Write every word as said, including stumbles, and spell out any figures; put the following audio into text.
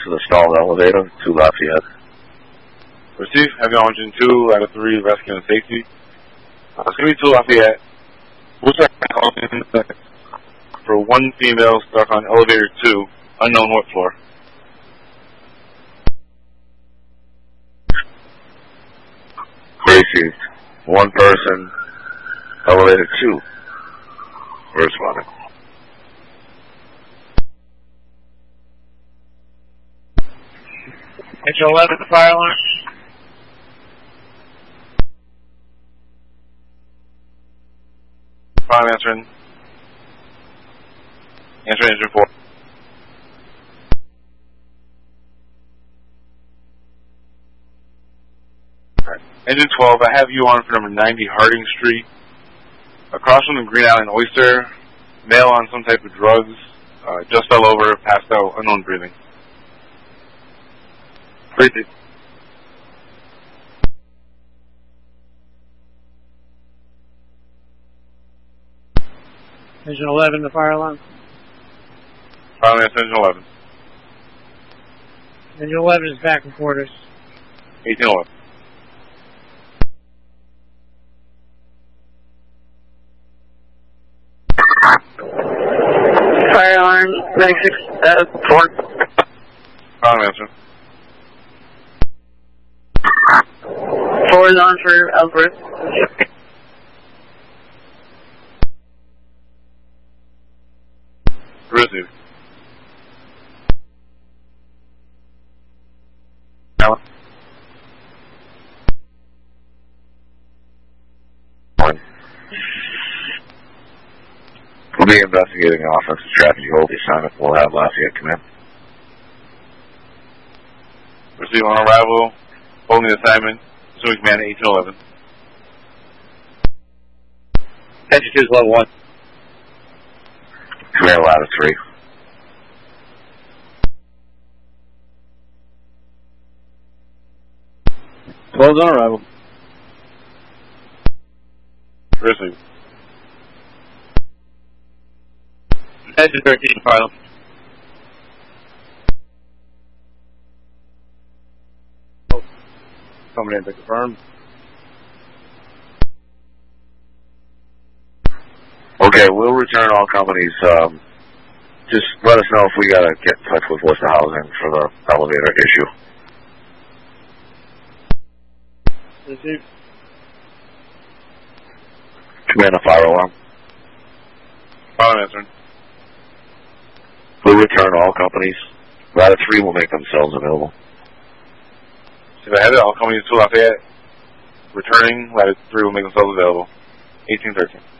to the stalled elevator to Lafayette. Receive, heavy on engine two, ladder three, rescue and safety. Uh, it's going to be to Lafayette. We'll start calling for one female stuck on elevator two, unknown what floor. Gracie, one person, elevator two. Responding. Engine eleven, fire alarm. Five answering. Answering engine four. Right. Engine twelve, I have you on for number ninety Harding Street. Across from the Green Island Oyster, male on some type of drugs, uh, just fell over, passed out, unknown breathing. Crazy. Engine eleven, the fire alarm. Finally, that's engine eleven. Engine eleven is back in quarters. eighteen eleven. Fire alarm, ninety-six, uh, four. Finally, answer. Four is on for Ellsworth. Receive. Alan? One. We'll be investigating an offensive traffic hold assignment. We'll have Lafayette come in. Receive on arrival, holding the assignment, pursuing command eighteen eleven. Engine two is level one. Command ladder three. twelve on arrival. Receive. Engine thirteen, fire alarm. Somebody in to confirm. Okay, we'll return all companies. Um, just let us know if we gotta get in touch with Worcester Housing for the elevator issue. Receive. Command a fire alarm. Fire answering. We'll return all companies. Ladder three will make themselves available. See if I have it, all companies to Lafayette. Returning, ladder three will make themselves available. eighteen thirteen.